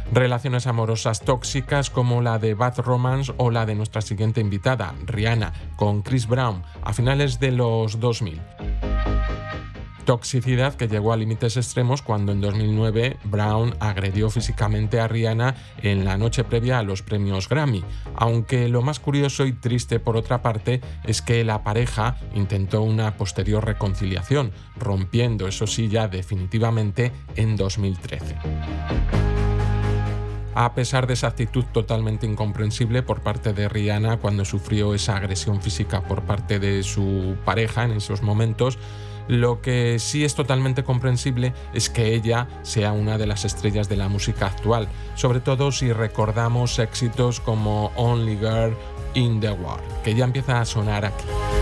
Relaciones amorosas tóxicas como la de Bad Romance o la de nuestra siguiente invitada, Rihanna, con Chris Brown, a finales de los 2000. Toxicidad que llegó a límites extremos cuando en 2009 Brown agredió físicamente a Rihanna en la noche previa a los premios Grammy, aunque lo más curioso y triste por otra parte es que la pareja intentó una posterior reconciliación, rompiendo eso sí ya definitivamente en 2013. A pesar de esa actitud totalmente incomprensible por parte de Rihanna cuando sufrió esa agresión física por parte de su pareja en esos momentos, lo que sí es totalmente comprensible es que ella sea una de las estrellas de la música actual, sobre todo si recordamos éxitos como Only Girl in the World, que ya empieza a sonar aquí.